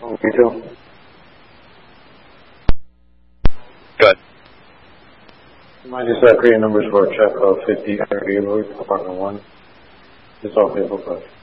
Me too. Good. Mind just create numbers for check 50 Department 1. It's all Facebook.